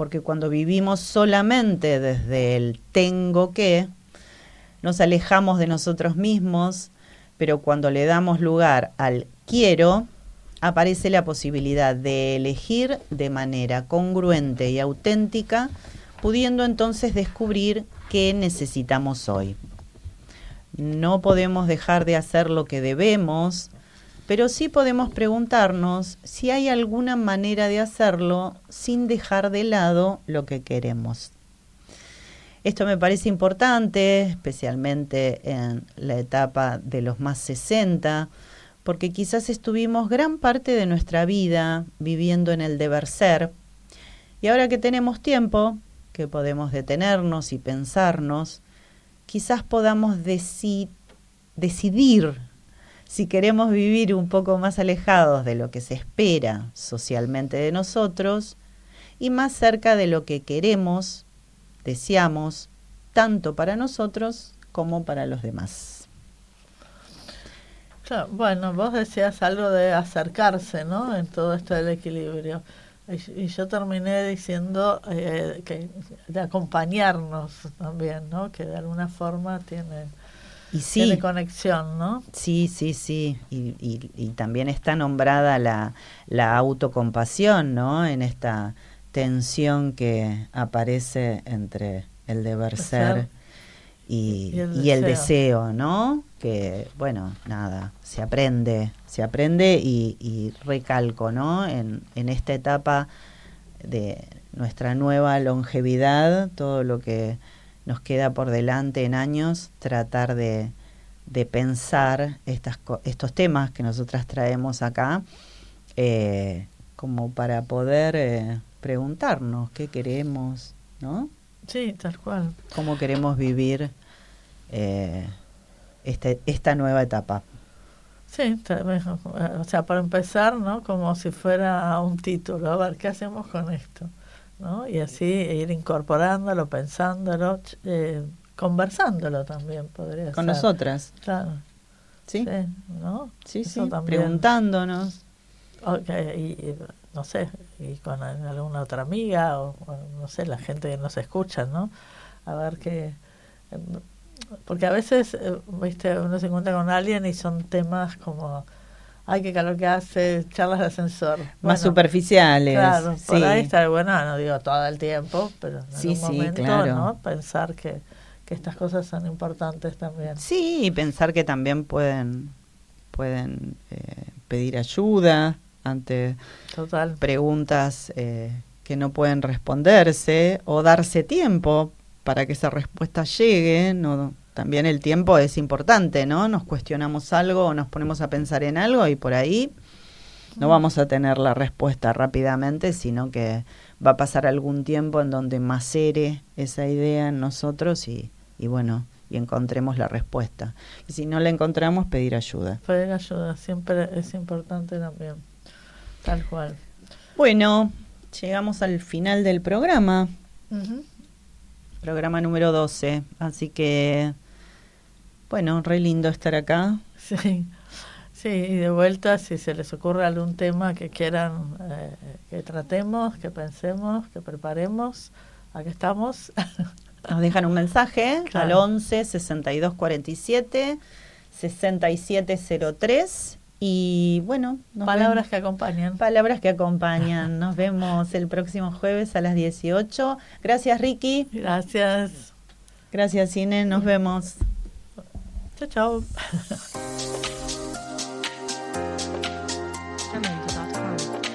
porque cuando vivimos solamente desde el tengo que, nos alejamos de nosotros mismos, pero cuando le damos lugar al quiero, aparece la posibilidad de elegir de manera congruente y auténtica, pudiendo entonces descubrir qué necesitamos hoy. No podemos dejar de hacer lo que debemos, pero sí podemos preguntarnos si hay alguna manera de hacerlo sin dejar de lado lo que queremos. Esto me parece importante, especialmente en la etapa de los más 60, porque quizás estuvimos gran parte de nuestra vida viviendo en el deber ser, y ahora que tenemos tiempo, que podemos detenernos y pensarnos, quizás podamos decidir si queremos vivir un poco más alejados de lo que se espera socialmente de nosotros y más cerca de lo que queremos, deseamos, tanto para nosotros como para los demás. Claro, bueno, vos decías algo de acercarse, ¿no? En todo esto del equilibrio. Y yo terminé diciendo que de acompañarnos también, ¿no? Que de alguna forma tiene conexión, ¿no? Sí. Y también está nombrada la autocompasión, ¿no? En esta tensión que aparece entre el deber ser y el deseo, ¿no? Que, bueno, nada, se aprende y recalco, ¿no? En esta etapa de nuestra nueva longevidad, todo lo que nos queda por delante en años, tratar de pensar estos temas que nosotras traemos acá, como para poder preguntarnos qué queremos, ¿no? Sí, tal cual. Cómo queremos vivir esta nueva etapa. Sí, o sea, para empezar, ¿no? Como si fuera un título, a ver, ¿qué hacemos con esto? ¿No? Y así ir incorporándolo, pensándolo, conversándolo también podría ser. Con nosotras. Claro. Sí, ¿no? Sí, preguntándonos. Okay, y no sé, y con alguna otra amiga o no sé, la gente que nos escucha, ¿no? A ver qué... Porque a veces, viste, uno se encuentra con alguien y son temas como... Ay, qué calor que hace, charlas de ascensor. Más superficiales. Claro, por ahí está bueno, no digo todo el tiempo, pero en algún momento, claro, ¿no? Pensar que estas cosas son importantes también. Sí, y pensar que también pueden pedir ayuda ante preguntas que no pueden responderse, o darse tiempo para que esa respuesta llegue, ¿no? También el tiempo es importante, ¿no? Nos cuestionamos algo o nos ponemos a pensar en algo y por ahí no vamos a tener la respuesta rápidamente, sino que va a pasar algún tiempo en donde macere esa idea en nosotros y bueno, y encontremos la respuesta. Y si no la encontramos, pedir ayuda. Pedir ayuda, siempre es importante también, tal cual. Bueno, llegamos al final del programa. Programa número 12, así que, bueno, re lindo estar acá. Sí, y de vuelta, si se les ocurre algún tema que quieran que tratemos, que pensemos, que preparemos, aquí estamos. Nos dejan un mensaje al 11 62 47 6703 y bueno, palabras que acompañan. Palabras que acompañan. Nos vemos el próximo jueves a las 18. Gracias, Ricky. Gracias. Gracias, Ine. Nos vemos. Chao. Jamendo.com